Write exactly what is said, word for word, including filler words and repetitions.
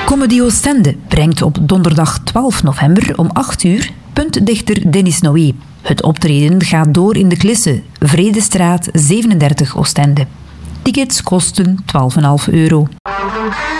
Comedy Oostende brengt op donderdag twaalf november om acht uur puntdichter Denis Noé. Het optreden gaat door in de Klisse, Vredestraat zevenendertig Oostende. Tickets kosten twaalf komma vijf euro.